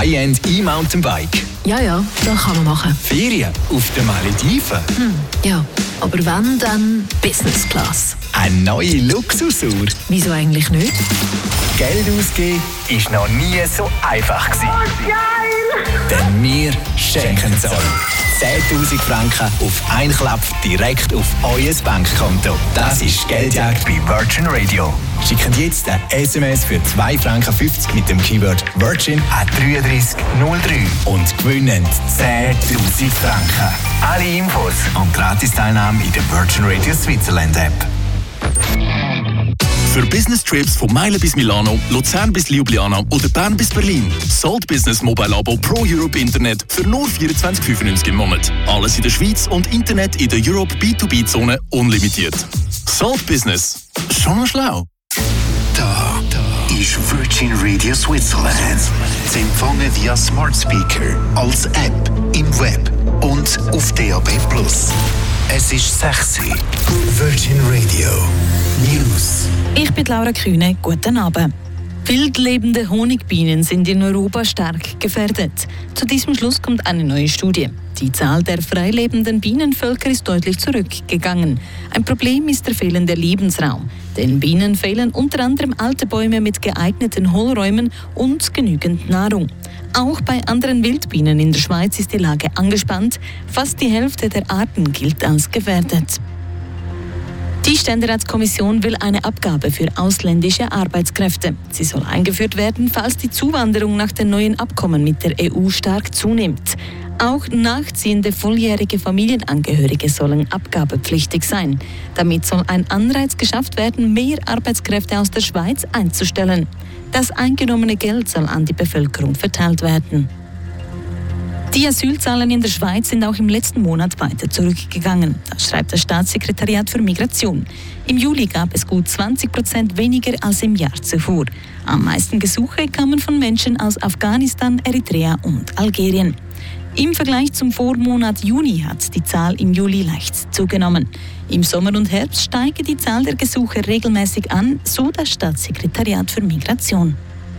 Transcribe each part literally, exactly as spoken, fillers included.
High-End E-Mountainbike. Ja, ja, das kann man machen. Ferien auf den Malediven. Hm, ja, aber wenn, dann Business Class. Eine neue Luxusuhr. Wieso eigentlich nicht? Geld ausgeben ist noch nie so einfach gewesen. Oh, geil! Denn wir schenken es euch. zehntausend Franken auf einen Klapp direkt auf euer Bankkonto. Das ist Geldjagd bei Virgin Radio. Schickt jetzt ein S M S für zwei Franken fünfzig mit dem Keyword Virgin an drei drei null drei und gewinnen zehntausend Franken. Alle Infos und Gratis-Teilnahme in der Virgin Radio Switzerland App. Für Business-Trips von Meilen bis Milano, Luzern bis Ljubljana oder Bern bis Berlin. Salt Business Mobile Abo Pro Europe Internet für nur vierundzwanzig fünfundneunzig im Monat. Alles in der Schweiz und Internet in der Europe B zwei B Zone unlimitiert. Salt Business. Schon noch schlau. Da, da ist Virgin Radio Switzerland. Zu empfangen via Smart Speaker, als App, im Web und auf D A B plus. Es ist sexy. Virgin Radio News. Ich bin Laura Kühne. Guten Abend. Wildlebende Honigbienen sind in Europa stark gefährdet. Zu diesem Schluss kommt eine neue Studie. Die Zahl der freilebenden Bienenvölker ist deutlich zurückgegangen. Ein Problem ist der fehlende Lebensraum. Den Bienen fehlen unter anderem alte Bäume mit geeigneten Hohlräumen und genügend Nahrung. Auch bei anderen Wildbienen in der Schweiz ist die Lage angespannt. Fast die Hälfte der Arten gilt als gefährdet. Die Ständeratskommission will eine Abgabe für ausländische Arbeitskräfte. Sie soll eingeführt werden, falls die Zuwanderung nach den neuen Abkommen mit der E U stark zunimmt. Auch nachziehende volljährige Familienangehörige sollen abgabepflichtig sein. Damit soll ein Anreiz geschafft werden, mehr Arbeitskräfte aus der Schweiz einzustellen. Das eingenommene Geld soll an die Bevölkerung verteilt werden. Die Asylzahlen in der Schweiz sind auch im letzten Monat weiter zurückgegangen. Das schreibt das Staatssekretariat für Migration. Im Juli gab es gut zwanzig Prozent weniger als im Jahr zuvor. Am meisten Gesuche kamen von Menschen aus Afghanistan, Eritrea und Algerien. Im Vergleich zum Vormonat Juni hat die Zahl im Juli leicht zugenommen. Im Sommer und Herbst steige die Zahl der Gesuche regelmäßig an, so das Staatssekretariat für Migration.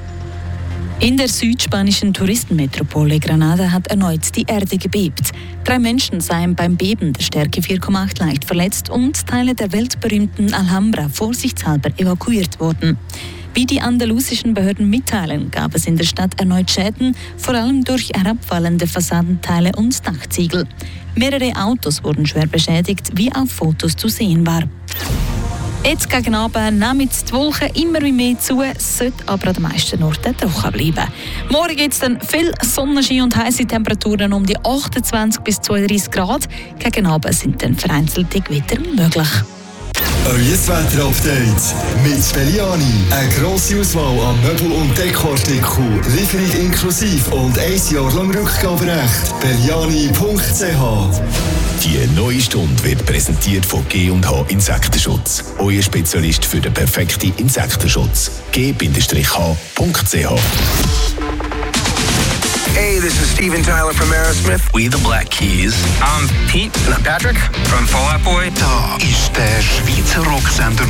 In der südspanischen Touristenmetropole Granada hat erneut die Erde gebebt. Drei Menschen seien beim Beben der Stärke vier Komma acht leicht verletzt und Teile der weltberühmten Alhambra vorsichtshalber evakuiert worden. Wie die andalusischen Behörden mitteilen, gab es in der Stadt erneut Schäden, vor allem durch herabfallende Fassadenteile und Dachziegel. Mehrere Autos wurden schwer beschädigt, wie auf Fotos zu sehen war. Jetzt gegen Abend nehmen die Wolken immer mehr zu, sollte aber an den meisten Orten trocken bleiben. Morgen gibt es dann viel Sonnenschein und heiße Temperaturen um die achtundzwanzig bis zweiunddreissig Grad. Gegen Abend sind dann vereinzelte Gewitter möglich. Euer Wetter-Update mit Belliani. Eine grosse Auswahl an Möbel- und Dekoartikeln, Lieferung inklusive und ein Jahr lang Rückgaberecht. Belliani punkt c h. Die neue Stunde wird präsentiert von G und H Insektenschutz. Euer Spezialist für den perfekten Insektenschutz. G H punkt c h. Hey, this is Steven Tyler from Aerosmith. We the Black Keys. I'm Pete. And I'm Patrick from Fall Out Boy. Da ist der Schweizer Rocksender